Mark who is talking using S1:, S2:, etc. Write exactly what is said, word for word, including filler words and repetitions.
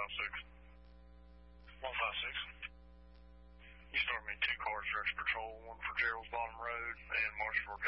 S1: five six. one five six. You start me two cars for extra patrol, one for Gerald's Bottom Road and Marshall